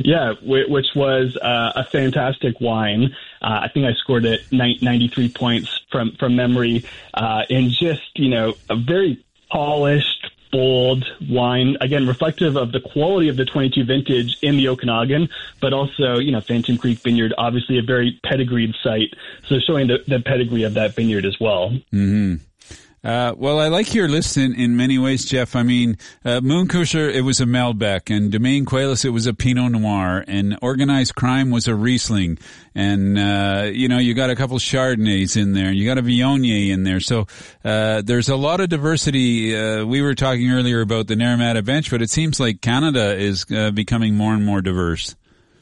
Yeah, which was a fantastic wine. I think I scored it 93 points from memory, and just, a very polished, bold wine, again, reflective of the quality of the 22 vintage in the Okanagan, but also, Phantom Creek Vineyard, obviously a very pedigreed site, so showing the pedigree of that vineyard as well. Mm-hmm. Well, I like your list in many ways, Jeff. I mean, Moonkusher, it was a Malbec, and Domaine Qualis, it was a Pinot Noir, and Organized Crime was a Riesling, and, you got a couple Chardonnays in there, and you got a Viognier in there. So, there's a lot of diversity. We were talking earlier about the Naramata bench, but it seems like Canada is becoming more and more diverse.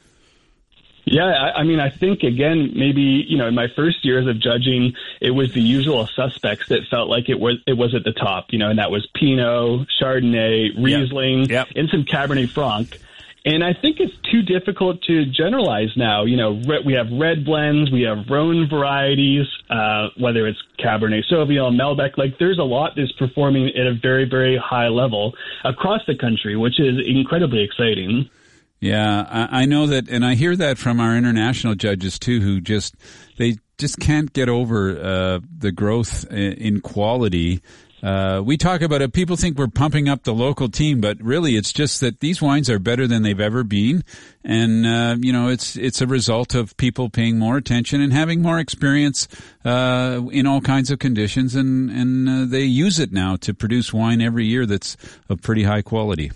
Yeah, I think, again, maybe, in my first years of judging, it was the usual suspects that felt like it was at the top, and that was Pinot, Chardonnay, Riesling, and some Cabernet Franc. And I think it's too difficult to generalize now. We have red blends, we have Rhone varieties, whether it's Cabernet Sauvignon, Malbec, there's a lot that's performing at a very, very high level across the country, which is incredibly exciting. Yeah, I know that, and I hear that from our international judges too, who they just can't get over the growth in quality. We talk about it. People think we're pumping up the local team, but really it's just that these wines are better than they've ever been. And, it's a result of people paying more attention and having more experience, in all kinds of conditions. And they use it now to produce wine every year that's of pretty high quality.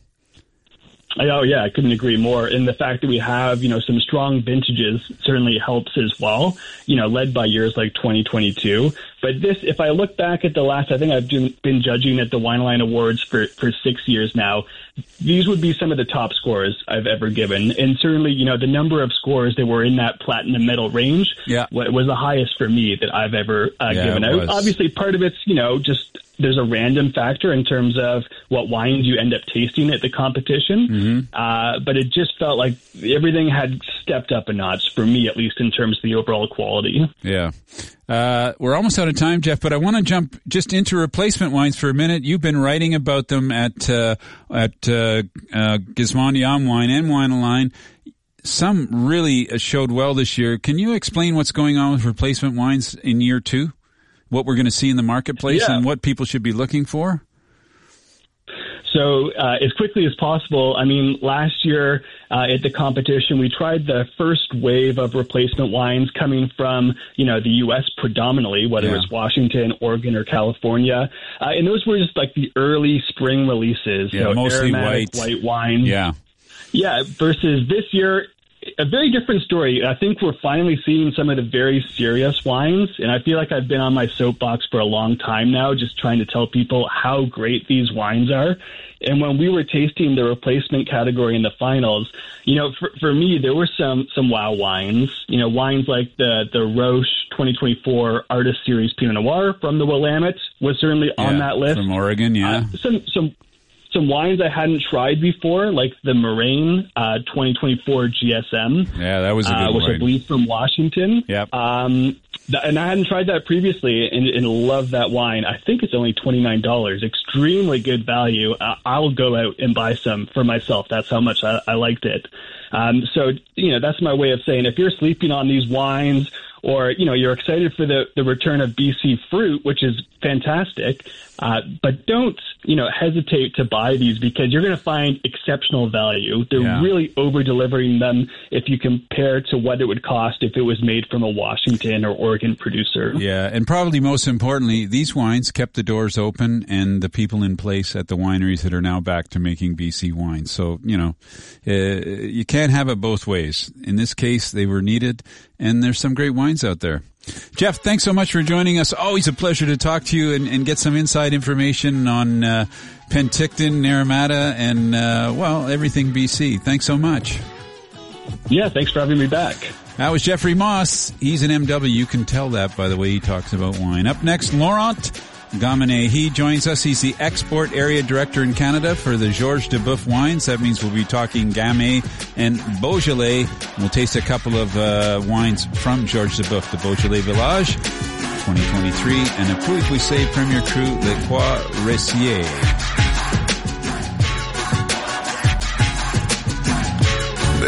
Oh, yeah, I couldn't agree more. And the fact that we have, some strong vintages certainly helps as well, led by years like 2022. But if I look back at I think I've been judging at the Wine Line Awards for 6 years now, these would be some of the top scores I've ever given. And certainly, the number of scores that were in that platinum medal range was the highest for me that I've ever given out. Obviously, part of it's, just there's a random factor in terms of what wines you end up tasting at the competition. Mm-hmm. But it just felt like everything had stepped up a notch for me, at least in terms of the overall quality. Yeah. We're almost out of time, Jeff, but I want to jump just into replacement wines for a minute. You've been writing about them at Gizmondi Am Wine and Wine Line. Some really showed well this year. Can you explain what's going on with replacement wines in year 2? What we're going to see in the marketplace and what people should be looking for? So as quickly as possible, last year at the competition, we tried the first wave of replacement wines coming from, the U.S. predominantly, whether it's Washington, Oregon, or California. And those were just like the early spring releases. Yeah, so mostly white wines. Yeah. Yeah, versus this year, a very different story. I think we're finally seeing some of the very serious wines, and I feel like I've been on my soapbox for a long time now, just trying to tell people how great these wines are. And when we were tasting the replacement category in the finals, for me, there were some wow wines. Wines like the Roche 2024 Artist Series Pinot Noir from the Willamette was certainly on that list. From Oregon, Some wines I hadn't tried before, like the Moraine 2024 GSM. Yeah, that was a good which wine. I believe from Washington. Yep. And I hadn't tried that previously and love that wine. I think it's only $29. Extremely good value. I'll go out and buy some for myself. That's how much I liked it. So, that's my way of saying if you're sleeping on these wines or, you're excited for the return of BC fruit, which is fantastic, but don't, hesitate to buy these because you're going to find exceptional value. They're really over-delivering them if you compare to what it would cost if it was made from a Washington or Oregon producer. Yeah, and probably most importantly, these wines kept the doors open and the people in place at the wineries that are now back to making BC wines. So, you can't have it both ways. In this case, they were needed, and there's some great wines out there. Jeff, thanks so much for joining us. Always a pleasure to talk to you and get some inside information on Penticton, Naramata, and, everything BC. Thanks so much. Yeah, thanks for having me back. That was Jeffrey Moss. He's an MW. You can tell that by the way he talks about wine. Up next, Laurent Gamenet. He joins us. He's the Export Area Director in Canada for the Georges Duboeuf wines. That means we'll be talking Gamay and Beaujolais. We'll taste a couple of wines from Georges Duboeuf, the Beaujolais Village 2023, and a Puy Puissé Premier Cru Le Croix Ressier.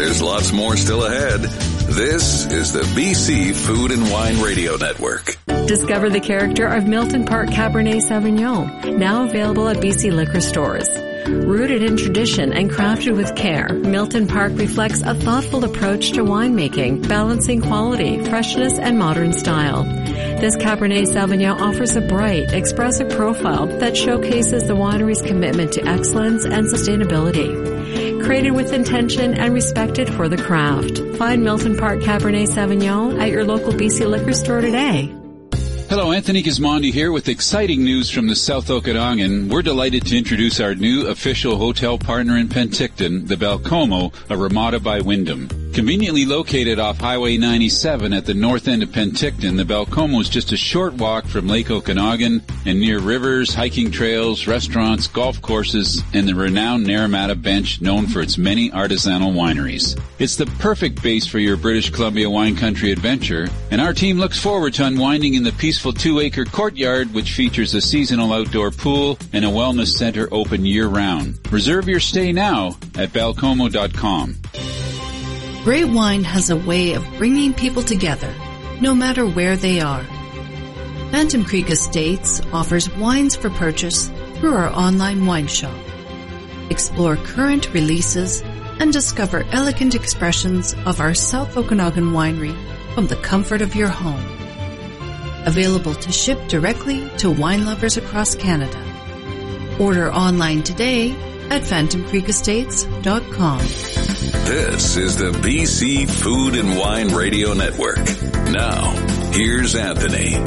there's lots more still ahead. This is the BC Food and Wine Radio Network. Discover the character of Milton Park Cabernet Sauvignon, now available at BC liquor stores. Rooted in tradition and crafted with care, Milton Park reflects a thoughtful approach to winemaking, balancing quality, freshness, and modern style. This Cabernet Sauvignon offers a bright, expressive profile that showcases the winery's commitment to excellence and sustainability. Created with intention and respected for the craft. Find Milton Park Cabernet Sauvignon at your local BC liquor store today. Hello, Anthony Gismondi here with exciting news from the South Okanagan. We're delighted to introduce our new official hotel partner in Penticton, the Belcomo, a Ramada by Wyndham. Conveniently located off Highway 97 at the north end of Penticton, the Belcomo is just a short walk from Lake Okanagan and near rivers, hiking trails, restaurants, golf courses, and the renowned Naramata Bench, known for its many artisanal wineries. It's the perfect base for your British Columbia wine country adventure, and our team looks forward to unwinding in the peaceful 2-acre courtyard, which features a seasonal outdoor pool and a wellness center open year-round. Reserve your stay now at belcomo.com. Great wine has a way of bringing people together, no matter where they are. Phantom Creek Estates offers wines for purchase through our online wine shop. Explore current releases and discover elegant expressions of our South Okanagan winery from the comfort of your home. Available to ship directly to wine lovers across Canada. Order online today at phantomcreekestates.com. This is the BC Food and Wine Radio Network. Now, here's Anthony.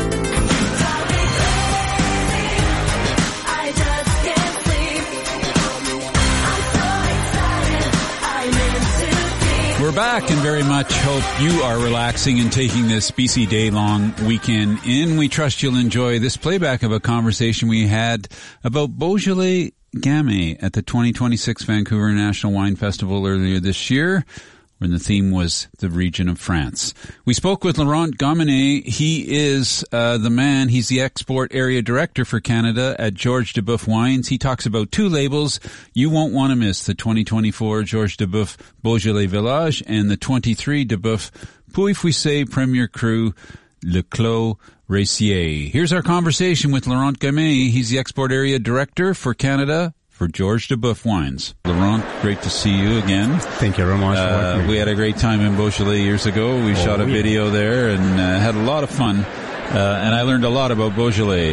We're back and very much hope you are relaxing and taking this BC Day-long weekend in. We trust you'll enjoy this playback of a conversation we had about Beaujolais Gamay at the 2026 Vancouver International Wine Festival earlier this year, when the theme was the region of France. We spoke with Laurent Gamenet. He is the man. He's the export area director for Canada at Georges Duboeuf Wines. He talks about two labels you won't want to miss: the 2024 Georges Duboeuf Beaujolais Village and the 23 Duboeuf Puy-Fuissé Premier Cru Le Clos Rayssier. Here's our conversation with Laurent Gamenet. He's the export area director for Canada for Georges Duboeuf Wines. Laurent, great to see you again. Thank you very much. We had a great time in Beaujolais years ago. We shot a video there and had a lot of fun. And I learned a lot about Beaujolais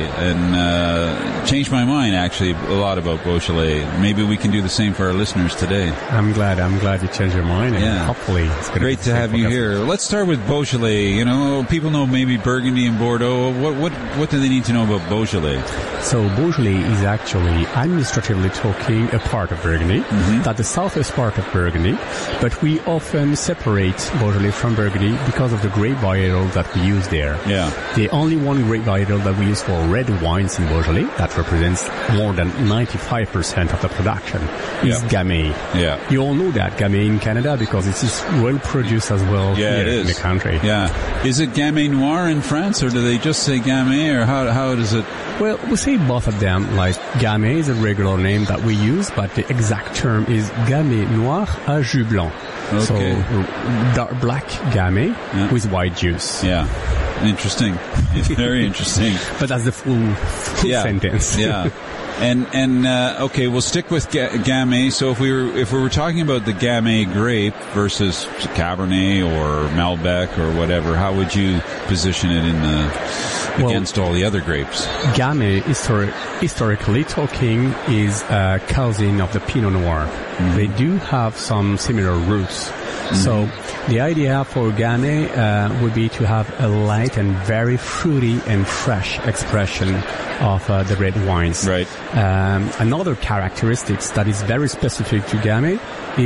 and changed my mind, actually, a lot about Beaujolais. Maybe we can do the same for our listeners today. I'm glad you changed your mind, and hopefully it's great to have you here. Let's start with Beaujolais. You know, people know maybe Burgundy and Bordeaux. What do they need to know about Beaujolais? So Beaujolais is actually, administratively talking, a part of Burgundy. Mm-hmm. That's the southwest part of Burgundy. But we often separate Beaujolais from Burgundy because of the grape varietal that we use there. Yeah. The only one grape varietal that we use for red wines in Beaujolais, that represents more than 95% of the production, is Gamay. Yeah. You all know that, Gamay in Canada, because it is well produced as well here in the country. Yeah. Is it Gamay Noir in France, or do they just say Gamay, or how does it? Well, we say both of them. Like, Gamay is a regular name that we use, but the exact term is Gamay Noir à jus blanc. Okay. So, dark black Gamay with white juice. Yeah. Interesting. It's very interesting. But that's the full sentence. Yeah. And okay, we'll stick with Gamay. So if we were talking about the Gamay grape versus Cabernet or Malbec or whatever, how would you position it against all the other grapes? Gamay, historically talking, is a cousin of the Pinot Noir. Mm-hmm. They do have some similar roots. Mm-hmm. So the idea for Gamay would be to have a light and very fruity and fresh expression of the red wines. Right. Another characteristics that is very specific to Gamay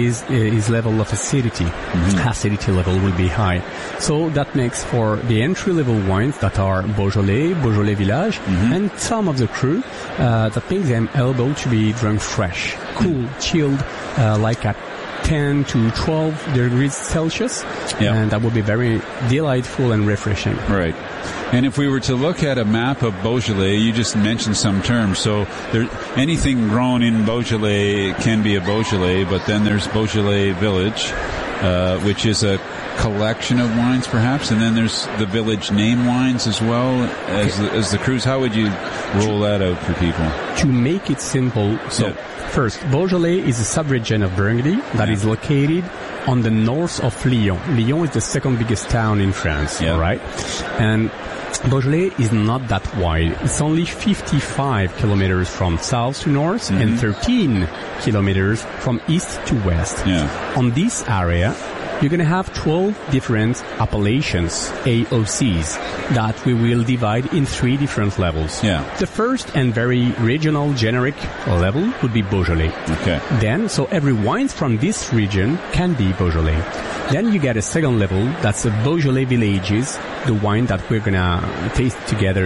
is level of acidity. Mm-hmm. Acidity level will be high. So that makes for the entry-level wines that are Beaujolais Village, mm-hmm. and some of the cru, that makes them able to be drunk fresh, cool, chilled, like at 10 to 12 degrees Celsius, and that would be very delightful and refreshing. Right. And if we were to look at a map of Beaujolais, you just mentioned some terms. So anything grown in Beaujolais can be a Beaujolais, but then there's Beaujolais Village, which is a collection of wines, perhaps, and then there's the village name wines as well as the cruise. How would you roll that out for people? To make it simple, first, Beaujolais is a sub-region of Burgundy that is located on the north of Lyon. Lyon is the second biggest town in France, right? And Beaujolais is not that wide. It's only 55 kilometers from south to north and 13 kilometers from east to west. On this area, you're going to have 12 different appellations, AOCs, that we will divide in 3 different levels. The first and very regional generic level would be Beaujolais. Then, so every wine from this region can be Beaujolais. Then you get a second level, that's the Beaujolais villages, the wine that we're going to taste together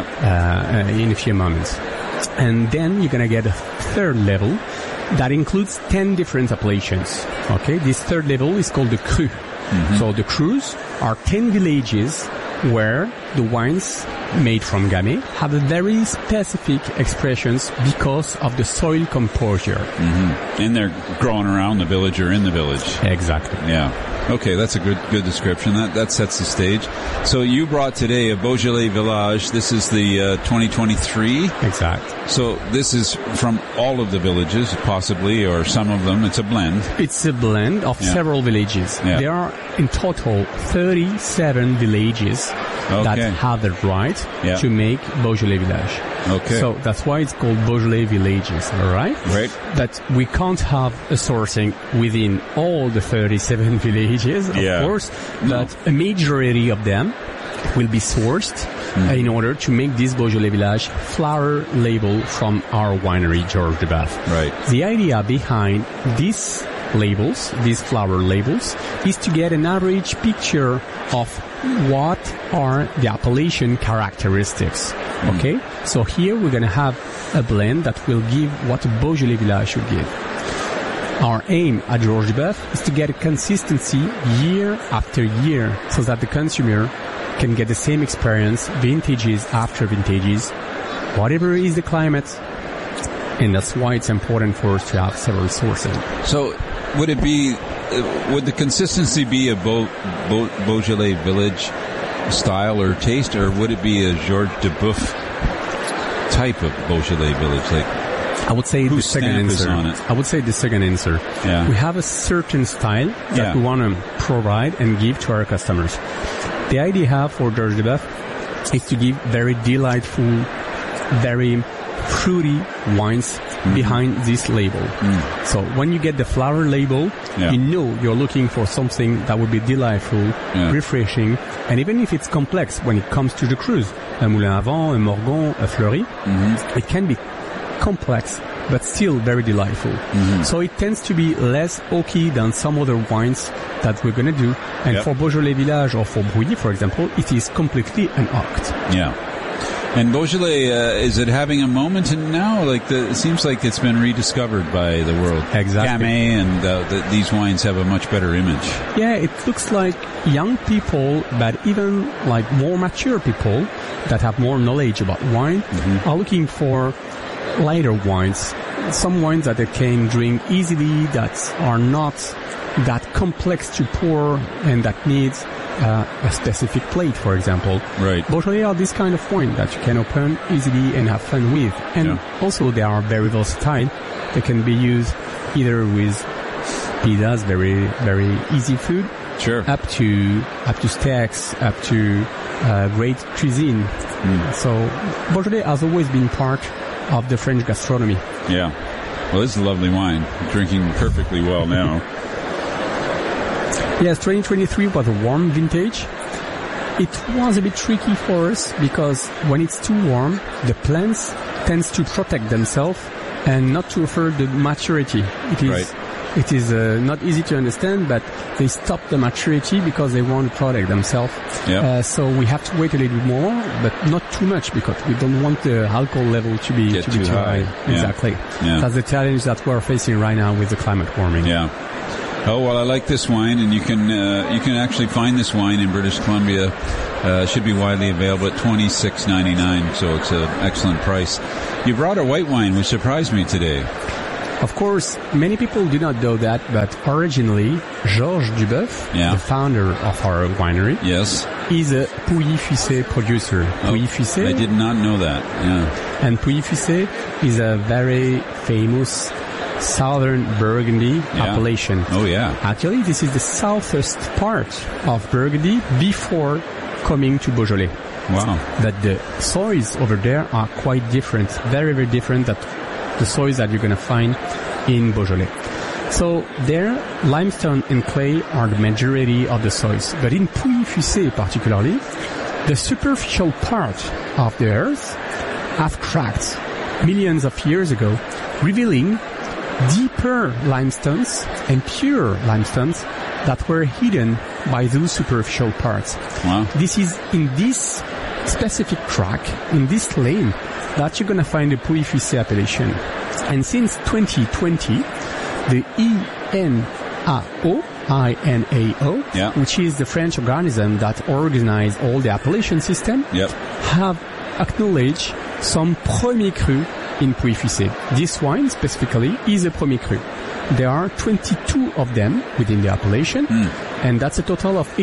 in a few moments. And then you're going to get a third level that includes 10 different appellations. Okay, this third level is called the cru. So the crus are 10 villages where the wines made from Gamay have a very specific expressions because of the soil composure. And they're growing around the village or in the village. Exactly. Okay, that's a good description. That sets the stage. So you brought today a Beaujolais Village. This is the 2023. Exact. So this is from all of the villages, possibly, or some of them. It's a blend. It's a blend of several villages. There are in total 37 villages that have the right to make Beaujolais Village. So that's why it's called Beaujolais Villages, all right? But we can't have a sourcing within all the 37 villages, of course, but a majority of them will be sourced in order to make this Beaujolais Village flower label from our winery, Georges Duboeuf. The idea behind these labels, these flower labels, is to get an average picture of what are the appellation characteristics. So here we're going to have a blend that will give what a Beaujolais Village should give. Our aim at Georges Duboeuf is to get a consistency year after year so that the consumer can get the same experience vintages after vintages, whatever is the climate. And that's why it's important for us to have several sourcing. So would the consistency be a Beaujolais Village style or taste, or would it be a Georges Duboeuf type of Beaujolais Village? I would say the second answer. I would say the second answer. We have a certain style that we want to provide and give to our customers. The idea for Georges Duboeuf is to give very delightful, very fruity wines behind this label. So when you get the flower label, you know you're looking for something that would be delightful, refreshing, and even if it's complex when it comes to the crus, un Moulin à Vent, un Morgon, a Fleury, it can be complex but still very delightful. So it tends to be less oaky than some other wines that we're going to do. And for Beaujolais Village or for Brouilly, for example, it is completely an oct. And Beaujolais, is it having a moment now? It seems like it's been rediscovered by the world. Exactly. Gamay and these wines have a much better image. It looks like young people, but even like more mature people that have more knowledge about wine are looking for lighter wines. Some wines that they can drink easily, that are not that complex to pour and that needs a specific plate, for example. Beaujolais are this kind of wine that you can open easily and have fun with. And also they are very versatile. They can be used either with pizzas, very, very easy food, up to steaks, up to great cuisine. So Beaujolais has always been part of the French gastronomy. Well, this is a lovely wine. Drinking perfectly well now. Yes, 2023 was a warm vintage. It was a bit tricky for us because when it's too warm, the plants tends to protect themselves and not to offer the maturity. It is not easy to understand, but they stop the maturity because they want to protect themselves. So we have to wait a little bit more, but not too much because we don't want the alcohol level to be too high. Exactly. That's the challenge that we're facing right now with the climate warming. Oh, well, I like this wine, and you can actually find this wine in British Columbia. Should be widely available at $26.99, so it's an excellent price. You brought a white wine, which surprised me today. Of course, many people do not know that, but originally, Georges Duboeuf, the founder of our winery, is a Pouilly-Fuissé producer. Pouilly-Fuissé? I did not know that, And Pouilly-Fuissé is a very famous southern Burgundy appellation. Oh, yeah. Actually, this is the southest part of Burgundy before coming to Beaujolais. Wow. But the soils over there are quite different, very, very different than the soils that you're going to find in Beaujolais. So there, limestone and clay are the majority of the soils. But in Pouilly-Fuissé particularly, the superficial part of the earth have cracked millions of years ago, revealing deeper limestones and pure limestones that were hidden by those superficial parts. Wow. This is in this specific crack, in this lane, that you're going to find the Pouilly-Fuissé appellation. And since 2020, the INAO, which is the French organism that organizes all the appellation system, have acknowledged some Premier Cru in Pouilly-Fuissé. This wine specifically is a Premier Cru. There are 22 of them within the appellation, and that's a total of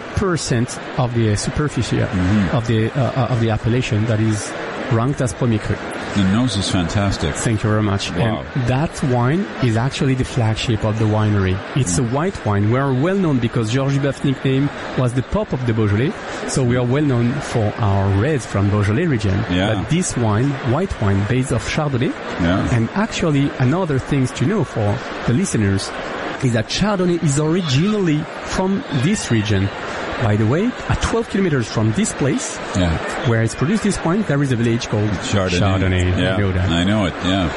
18% of the superficie of the appellation that is ranked as Premier Cru. The nose is fantastic. Thank you very much. Wow. And that wine is actually the flagship of the winery. It's a white wine. We are well known because Georges Duboeuf's nickname was the Pope of the Beaujolais. So we are well known for our reds from Beaujolais region. Yeah. But this wine, white wine based off Chardonnay. Yeah. And actually another thing to know for the listeners is that Chardonnay is originally from this region. By the way, at 12 kilometers from this place, where it's produced this wine, there is a village called Chardonnay. Yeah, I know that. I know it,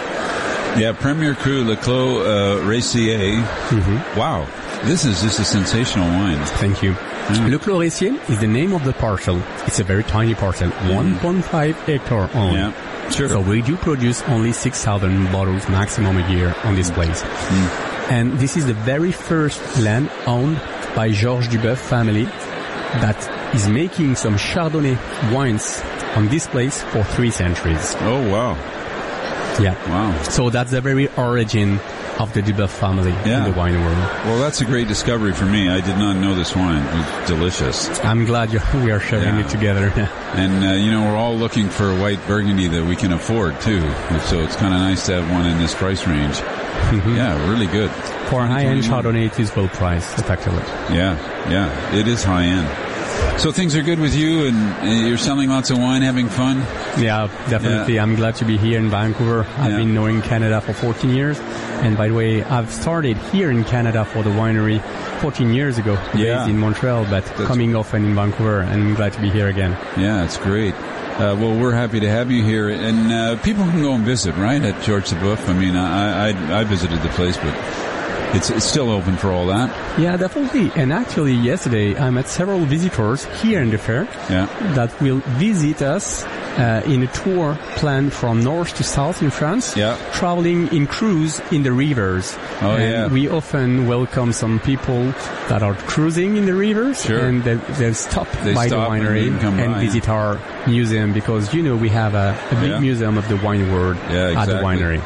Yeah, Premier Cru Le Clos Rayssier. Wow, this is just a sensational wine. Thank you. Le Clos Rayssier is the name of the parcel. It's a very tiny parcel, 1.5 hectare owned. Yeah, sure. So we do produce only 6,000 bottles maximum a year on this place. And this is the very first land owned by Georges Duboeuf family that is making some Chardonnay wines on this place for 3 centuries. Oh, wow. Yeah. Wow. So that's the very origin of the Duboeuf family in the wine world. Well, that's a great discovery for me. I did not know this wine. It was delicious. I'm glad we are sharing it together. And, we're all looking for a white Burgundy that we can afford, too. So it's kind of nice to have one in this price range. Yeah, really good. For high-end Chardonnay, it is well priced, effectively. Yeah, it is high-end. So things are good with you, and you're selling lots of wine, having fun? Yeah, definitely. Yeah. I'm glad to be here in Vancouver. I've been knowing Canada for 14 years. And by the way, I've started here in Canada for the winery 14 years ago, based in Montreal, but coming often in Vancouver, and I'm glad to be here again. Yeah, it's great. Well, we're happy to have you here, and people can go and visit, right, at Georges Duboeuf. I mean, I visited the place, but it's still open for all that. Yeah, definitely. And actually, yesterday I met several visitors here in the fair that will visit us in a tour planned from north to south in France, traveling in cruise in the rivers. And we often welcome some people that are cruising in the rivers, and they'll stop by the winery and visit our museum, because, we have a big museum of the wine world at the winery.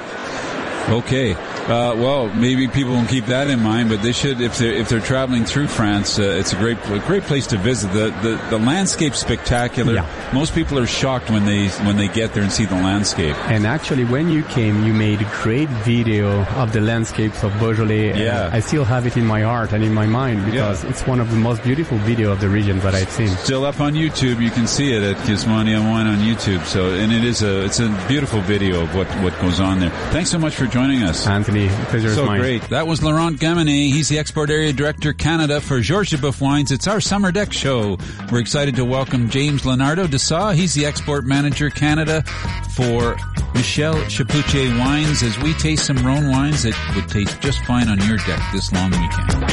Okay. Well, maybe people won't keep that in mind, but they should, if they're traveling through France. It's a great place to visit. The landscape's spectacular. Most people are shocked when they get there and see the landscape. And actually, when you came, you made a great video of the landscapes of Beaujolais. I still have it in my heart and in my mind, because it's one of the most beautiful videos of the region that I've seen. Still up on YouTube. You can see it at Gizmondi on Wine on YouTube. So, and it's a beautiful video of what goes on there. Thanks so much for joining us, Anthony. Pleasure is mine. Great. That was Laurent Gaminet. He's the Export Area Director Canada for Georges Duboeuf Wines. It's our Summer Deck show. We're excited to welcome James Leonardo Dessau. He's the Export Manager Canada for Michel Chapoutier Wines, as we taste some Rhone wines that would taste just fine on your deck this long weekend.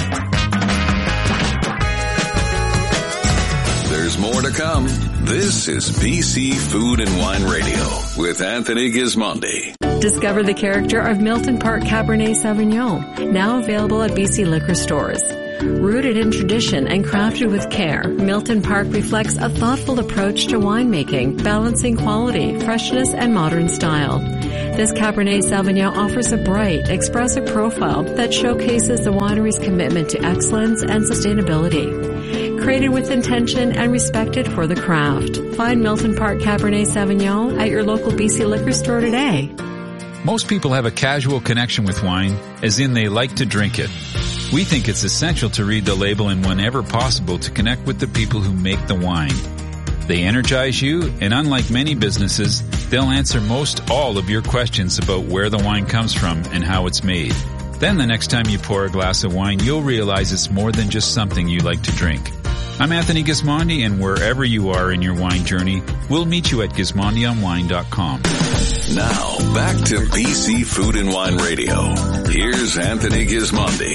There's more to come. This is BC Food and Wine Radio with Anthony Gismondi. Discover the character of Milton Park Cabernet Sauvignon, now available at BC liquor stores. Rooted in tradition and crafted with care, Milton Park reflects a thoughtful approach to winemaking, balancing quality, freshness, and modern style. This Cabernet Sauvignon offers a bright, expressive profile that showcases the winery's commitment to excellence and sustainability. Created with intention and respected for the craft. Find Milton Park Cabernet Sauvignon at your local BC liquor store today. Most people have a casual connection with wine, as in they like to drink it. We think it's essential to read the label and whenever possible to connect with the people who make the wine. They energize you, and unlike many businesses, they'll answer most all of your questions about where the wine comes from and how it's made. Then the next time you pour a glass of wine, you'll realize it's more than just something you like to drink. I'm Anthony Gismondi, and wherever you are in your wine journey, we'll meet you at GismondiOnWine.com. Now, back to BC Food and Wine Radio. Here's Anthony Gismondi.